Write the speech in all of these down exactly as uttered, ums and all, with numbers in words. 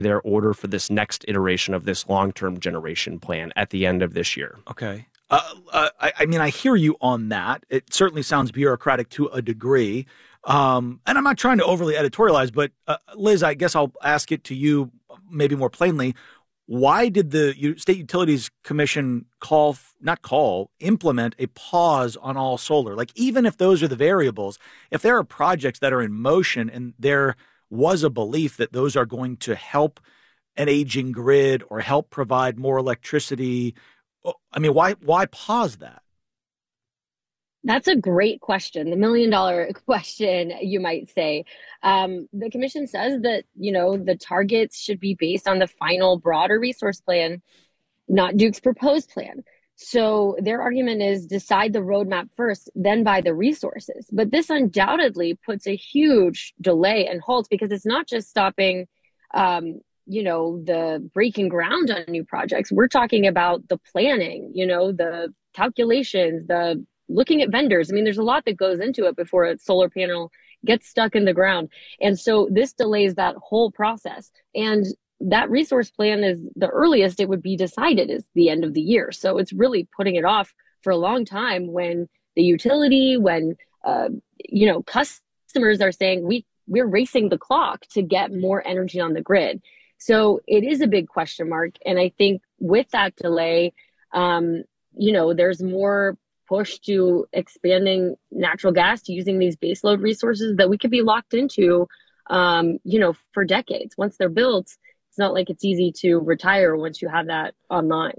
their order for this next iteration of this long-term generation plan at the end of this year. Okay. Uh, uh, I, I mean, I hear you on that. It certainly sounds bureaucratic to a degree. Um, and I'm not trying to overly editorialize, but uh, Liz, I guess I'll ask it to you maybe more plainly. Why did the U- State Utilities Commission call, not call, implement a pause on all solar? Like, even if those are the variables, if there are projects that are in motion and there was a belief that those are going to help an aging grid or help provide more electricity, I mean, why why pause that? That's a great question. The million dollar question, you might say. Um, the commission says that, you know, the targets should be based on the final broader resource plan, not Duke's proposed plan. So their argument is decide the roadmap first, then buy the resources. But this undoubtedly puts a huge delay and halt because it's not just stopping, um, you know, the breaking ground on new projects. We're talking about the planning, you know, the calculations, the looking at vendors. I mean, there's a lot that goes into it before a solar panel gets stuck in the ground. And so this delays that whole process. And that resource plan is the earliest it would be decided is the end of the year. So it's really putting it off for a long time when the utility, when, uh, you know, customers are saying we, we're racing the clock to get more energy on the grid. So it is a big question mark. And I think with that delay, um, you know, there's more push to expanding natural gas, to using these baseload resources that we could be locked into, um, you know, for decades. Once they're built, it's not like it's easy to retire once you have that online.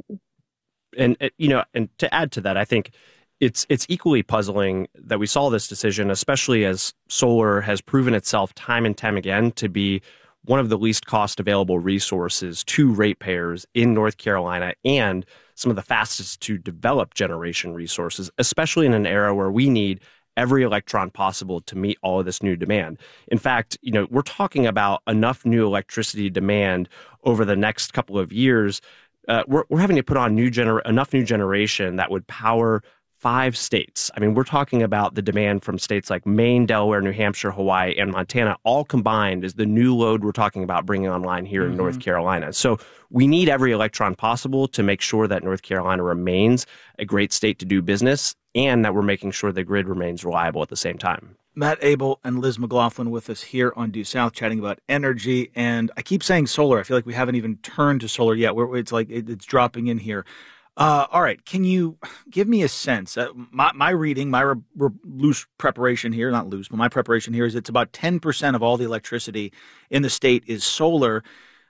And, you know, and to add to that, I think it's it's equally puzzling that we saw this decision, especially as solar has proven itself time and time again to be one of the least cost available resources to ratepayers in North Carolina and some of the fastest to develop generation resources, especially in an era where we need every electron possible to meet all of this new demand. In fact, you know, we're talking about enough new electricity demand over the next couple of years. Uh, we're, we're having to put on new gener- enough new generation that would power five states. I mean, we're talking about the demand from states like Maine, Delaware, New Hampshire, Hawaii, and Montana, all combined is the new load we're talking about bringing online here mm-hmm. in North Carolina. So we need every electron possible to make sure that North Carolina remains a great state to do business and that we're making sure the grid remains reliable at the same time. Matt Abel and Liz McLaughlin with us here on Due South chatting about energy. And I keep saying solar. I feel like we haven't even turned to solar yet. We're, it's like it, it's dropping in here. Uh, all right. Can you give me a sense? Uh, my, my reading, my re- re- loose preparation here, not loose, but my preparation here is it's about ten percent of all the electricity in the state is solar.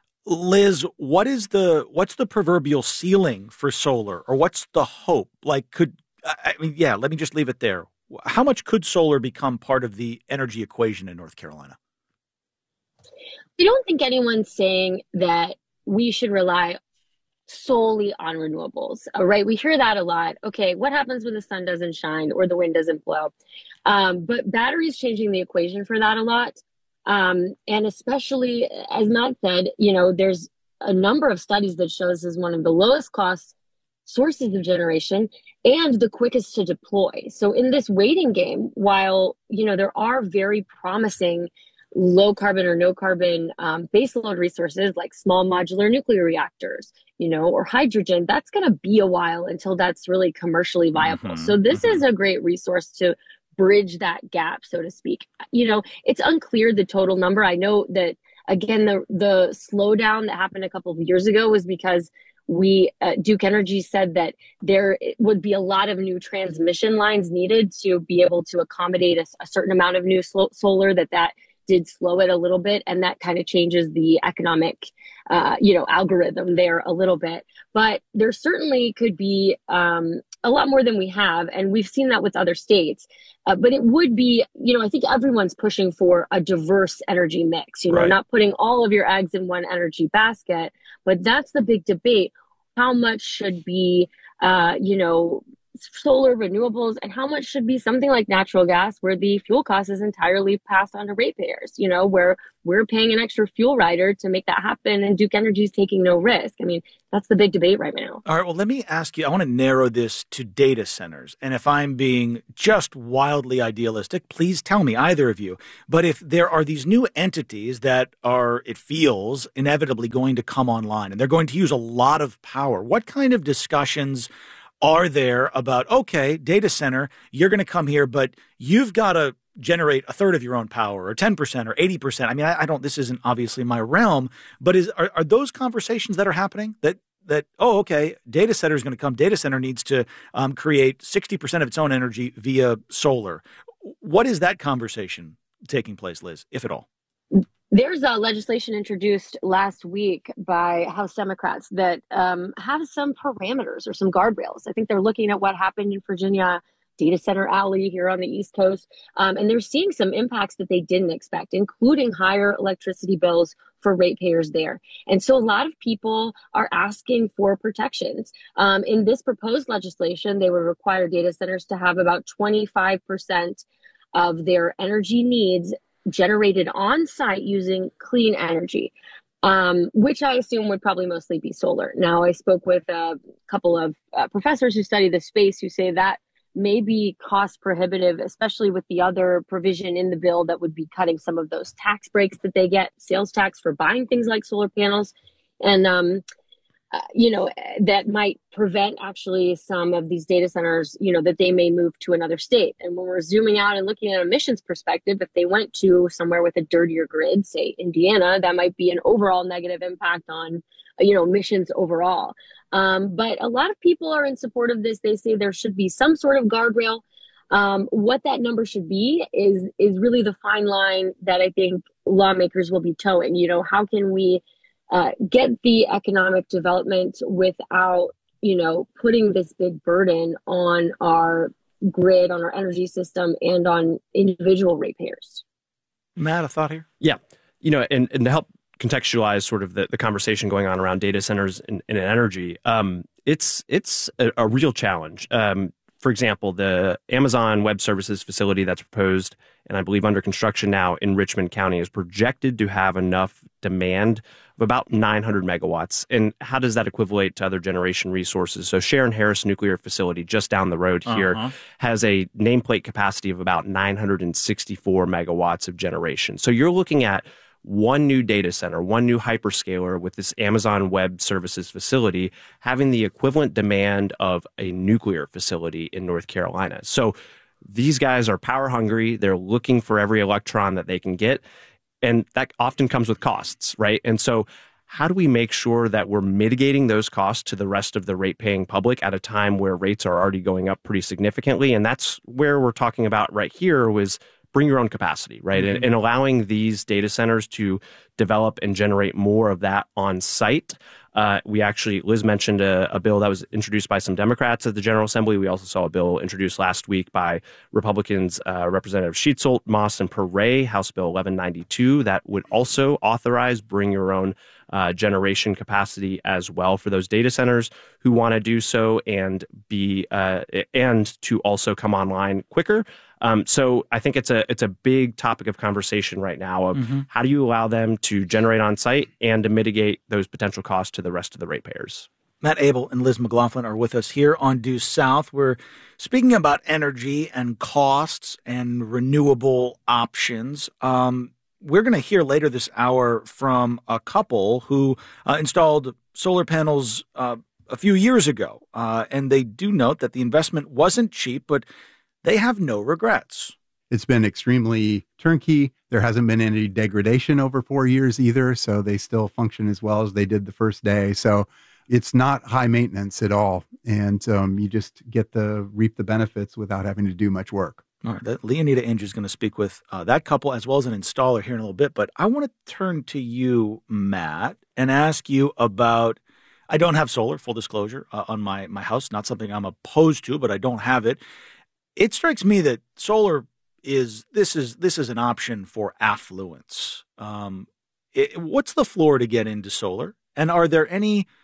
Liz, what is the, what's the proverbial ceiling for solar, or what's the hope? Like, could, I mean, yeah, let me just leave it there. How much could solar become part of the energy equation in North Carolina? I don't think anyone's saying that we should rely solely on renewables, uh, right? We hear that a lot. Okay, what happens when the sun doesn't shine or the wind doesn't blow? Um, but batteries changing the equation for that a lot. Um, and especially, as Matt said, you know, there's a number of studies that show this is one of the lowest cost sources of generation and the quickest to deploy. So in this waiting game, while, you know, there are very promising low carbon or no carbon um, baseload resources like small modular nuclear reactors, you know, or hydrogen, that's going to be a while until that's really commercially viable. Mm-hmm, so this mm-hmm. is a great resource to bridge that gap, so to speak. You know, it's unclear the total number. I know that, again, the, the slowdown that happened a couple of years ago was because we, uh, Duke Energy said that there would be a lot of new transmission lines needed to be able to accommodate a, a certain amount of new sl- solar that that did slow it a little bit, and that kind of changes the economic, uh, you know, algorithm there a little bit. But there certainly could be um, a lot more than we have, and we've seen that with other states. Uh, but it would be, you know, I think everyone's pushing for a diverse energy mix, you know, right. Not putting all of your eggs in one energy basket. But that's the big debate. How much should be, uh, you know, solar renewables, and how much should be something like natural gas, where the fuel cost is entirely passed on to ratepayers, you know, where we're paying an extra fuel rider to make that happen, and Duke Energy is taking no risk. I mean, that's the big debate right now. All right, well, let me ask you, I want to narrow this to data centers. And if I'm being just wildly idealistic, please tell me, either of you. But if there are these new entities that are, it feels, inevitably going to come online, and they're going to use a lot of power, what kind of discussions are there about, okay, data center, you're going to come here, but you've got to generate a third of your own power, or ten percent or eighty percent. I mean, I, I don't, this isn't obviously my realm, but is, are, are those conversations that are happening that, that, oh, okay, data center is going to come. Data center needs to um, create sixty percent of its own energy via solar. What is that conversation taking place, Liz, if at all? There's a legislation introduced last week by House Democrats that um, have some parameters or some guardrails. I think they're looking at what happened in Virginia Data Center Alley here on the East Coast, um, and they're seeing some impacts that they didn't expect, including higher electricity bills for ratepayers there. And so a lot of people are asking for protections. Um, in this proposed legislation, they would require data centers to have about twenty-five percent of their energy needs generated on site using clean energy, um, which I assume would probably mostly be solar. Now, I spoke with a couple of uh, professors who study the space who say that may be cost prohibitive, especially with the other provision in the bill that would be cutting some of those tax breaks that they get, sales tax for buying things like solar panels. And, um, uh, you know, that might prevent actually some of these data centers, you know, that they may move to another state. And when we're zooming out and looking at emissions perspective, if they went to somewhere with a dirtier grid, say Indiana, that might be an overall negative impact on, you know, emissions overall. Um, but a lot of people are in support of this. They say there should be some sort of guardrail. Um, what that number should be is is really the fine line that I think lawmakers will be towing. You know, how can we uh, get the economic development without, you know, putting this big burden on our grid, on our energy system, and on individual ratepayers? Matt, a thought here? Yeah. You know, and, and to help contextualize sort of the, the conversation going on around data centers and, and energy, um, it's it's a, a real challenge. Um, for example, the Amazon Web Services facility that's proposed and I believe under construction now in Richmond County is projected to have enough demand of about nine hundred megawatts. And how does that equivalent to other generation resources? So Sharon Harris Nuclear Facility just down the road here uh-huh. has a nameplate capacity of about nine hundred sixty-four megawatts of generation. So you're looking at one new data center, one new hyperscaler with this Amazon Web Services facility having the equivalent demand of a nuclear facility in North Carolina. So these guys are power hungry. They're looking for every electron that they can get. And that often comes with costs, right? And so how do we make sure that we're mitigating those costs to the rest of the rate paying public at a time where rates are already going up pretty significantly? And that's where we're talking about right here was bring your own capacity, right? Mm-hmm. And, and allowing these data centers to develop and generate more of that on site. Uh, we actually, Liz mentioned a, a bill that was introduced by some Democrats at the General Assembly. We also saw a bill introduced last week by Republicans, uh, Representative Sheetzold, Moss, and Perret, House Bill eleven ninety-two, that would also authorize bring your own uh, generation capacity as well for those data centers who want to do so and be uh, and to also come online quicker. Um, so I think it's a it's a big topic of conversation right now of mm-hmm. how do you allow them to generate on site and to mitigate those potential costs to the rest of the ratepayers. Matt Abel and Liz McLaughlin are with us here on Due South. We're speaking about energy and costs and renewable options. Um, we're going to hear later this hour from a couple who uh, installed solar panels uh, a few years ago, uh, and they do note that the investment wasn't cheap, but they have no regrets. It's been extremely turnkey. There hasn't been any degradation over four years either, so they still function as well as they did the first day. So it's not high maintenance at all, and um, you just get the reap the benefits without having to do much work. All right, that, Leonida Andrew is going to speak with uh, that couple as well as an installer here in a little bit, but I want to turn to you, Matt, and ask you about, I don't have solar, full disclosure, uh, on my, my house, not something I'm opposed to, but I don't have it. It strikes me that solar is this is this is an option for affluence. Um, it, what's the floor to get into solar? And are there any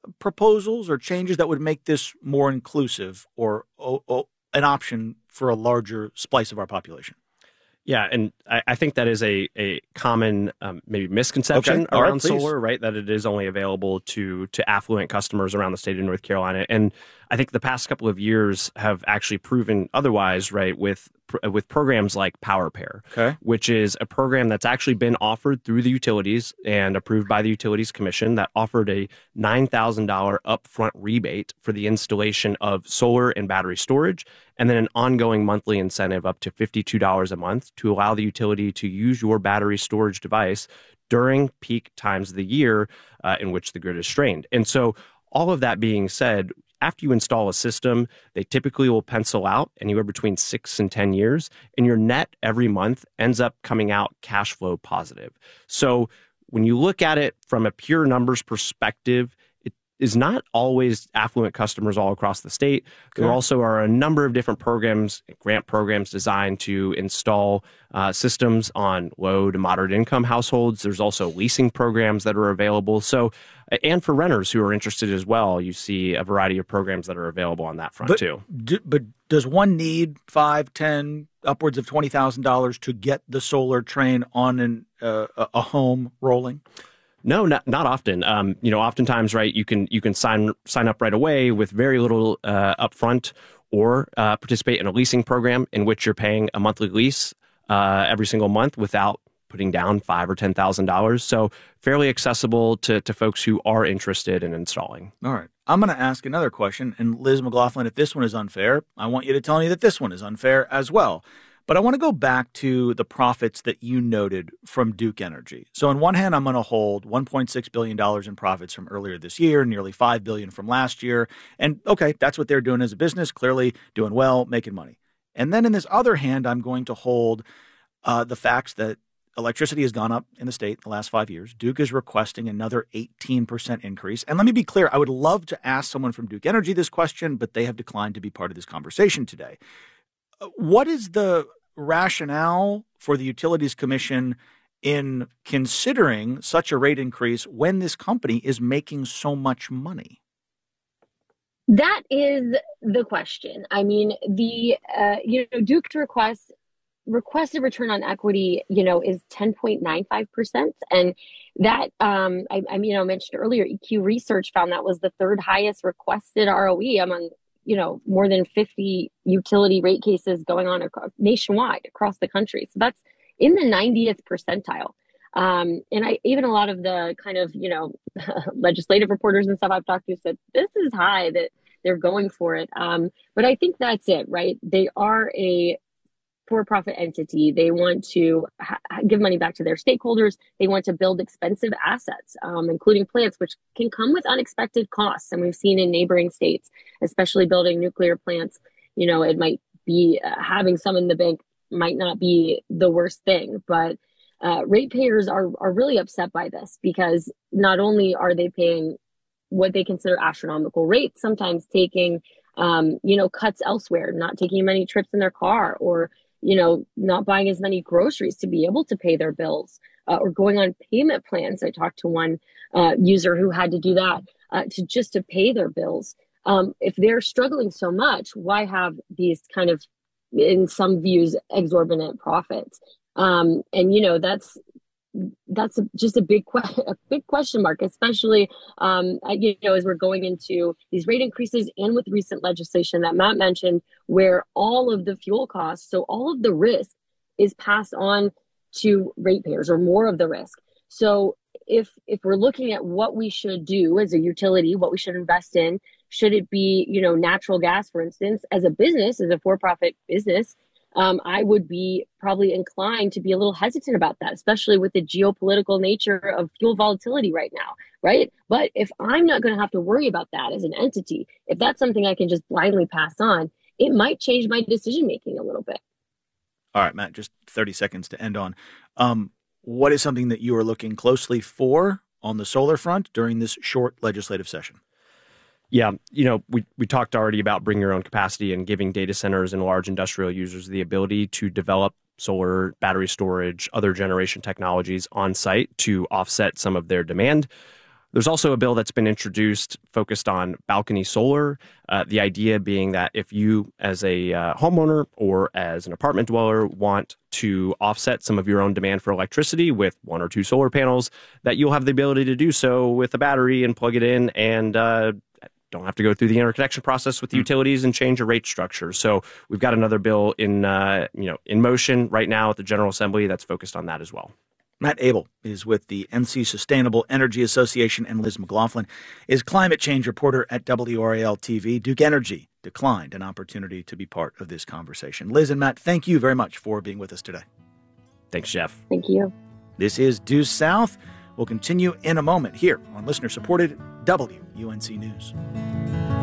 proposals or changes that would make this more inclusive or o- o- an option for a larger slice of our population? Yeah, and I, I think that is a a common um, maybe misconception Okay. All right, around please. solar, right? That it is only available to to affluent customers around the state of North Carolina, and I think the past couple of years have actually proven otherwise, right? With with programs like PowerPair, Okay. which is a program that's actually been offered through the utilities and approved by the Utilities Commission that offered a nine thousand dollars upfront rebate for the installation of solar and battery storage, and then an ongoing monthly incentive up to fifty-two dollars a month to allow the utility to use your battery storage device during peak times of the year uh, in which the grid is strained. And so all of that being said, after you install a system, they typically will pencil out anywhere between six and ten years, and your net every month ends up coming out cash flow positive. So when you look at it from a pure numbers perspective, it is not always affluent customers all across the state. Okay. There also are a number of different programs, grant programs designed to install uh, systems on low to moderate income households. There's also leasing programs that are available. So, and for renters who are interested as well, you see a variety of programs that are available on that front But, too. do, but does one need five, ten, upwards of twenty thousand dollars to get the solar train on an, uh, a home rolling? No, not not often. Um, you know, oftentimes, right? You can you can sign sign up right away with very little uh, upfront, or uh, participate in a leasing program in which you're paying a monthly lease uh, every single month without putting down five or ten thousand dollars. So fairly accessible to to folks who are interested in installing. All right. I'm going to ask another question. And Liz McLaughlin, if this one is unfair, I want you to tell me that this one is unfair as well. But I want to go back to the profits that you noted from Duke Energy. So on one hand, I'm going to hold one point six billion dollars in profits from earlier this year, nearly five billion dollars from last year. And okay, that's what they're doing as a business, clearly doing well, making money. And then in this other hand, I'm going to hold uh, the facts that electricity has gone up in the state in the last five years. Duke is requesting another eighteen percent increase. And let me be clear, I would love to ask someone from Duke Energy this question, but they have declined to be part of this conversation today. What is the rationale for the Utilities Commission in considering such a rate increase when this company is making so much money? That is the question. I mean, the uh, you know Duke's request requested return on equity, you know, is ten point nine five percent, and that um, I, I mean, I mentioned earlier, E Q Research found that was the third highest requested R O E among, you know, more than fifty utility rate cases going on across, nationwide across the country. So that's in the ninetieth percentile. Um, and I, even a lot of the kind of, you know, legislative reporters and stuff I've talked to said, this is high, that they're going for it. Um, but I think that's it, right? They are a for-profit entity. They want to ha- give money back to their stakeholders. They want to build expensive assets, um, including plants, which can come with unexpected costs. And we've seen in neighboring states, especially building nuclear plants, you know, it might be uh, having some in the bank might not be the worst thing, but uh, ratepayers are, are really upset by this, because not only are they paying what they consider astronomical rates, sometimes taking, um, you know, cuts elsewhere, not taking many trips in their car, or you know, not buying as many groceries to be able to pay their bills, uh, or going on payment plans. I talked to one uh, user who had to do that uh, to just to pay their bills. Um, if they're struggling so much, why have these kind of, in some views, exorbitant profits? Um, and you know, that's that's a, just a big que- a big question mark, especially um, you know, as we're going into these rate increases, and with recent legislation that Matt mentioned, where all of the fuel costs, so all of the risk is passed on to ratepayers, or more of the risk. So if if we're looking at what we should do as a utility, what we should invest in, should it be, you know, natural gas, for instance, as a business, as a for-profit business? Um, I would be probably inclined to be a little hesitant about that, especially with the geopolitical nature of fuel volatility right now, right? But if I'm not going to have to worry about that as an entity, if that's something I can just blindly pass on, it might change my decision-making a little bit. All right, Matt, just thirty seconds to end on. Um, what is something that you are looking closely for on the solar front during this short legislative session? Yeah, you know, we, we talked already about bring your own capacity and giving data centers and large industrial users the ability to develop solar, battery storage, other generation technologies on site to offset some of their demand. There's also a bill that's been introduced focused on balcony solar. Uh, the idea being that if you, as a uh, homeowner or as an apartment dweller, want to offset some of your own demand for electricity with one or two solar panels, that you'll have the ability to do so with a battery and plug it in and uh, don't have to go through the interconnection process with the utilities and change your rate structure. So we've got another bill in uh, you know in motion right now at the General Assembly that's focused on that as well. Matt Abel is with the N C Sustainable Energy Association, and Liz McLaughlin is climate change reporter at W R A L T V. Duke Energy declined an opportunity to be part of this conversation. Liz and Matt, thank you very much for being with us today. Thanks, Jeff. Thank you. This is Due South. We'll continue in a moment here on listener-supported W U N C News.